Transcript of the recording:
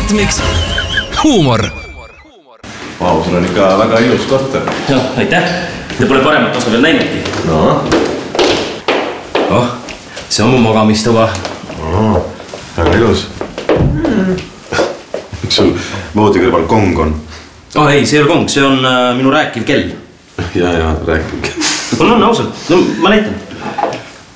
ritmiks huumor. Vau, sul on ikka väga ilus korter. Jah, aitäh. Te pole paremat osa veel näinudki. No. See on mu magamistuva. Väga ilus. Miks sul voodi kõrval kong on? Ei, see ei ole kong, see on minu rääkiv kell. Ja, rääkiv kell. On ausalt. No ma näitan.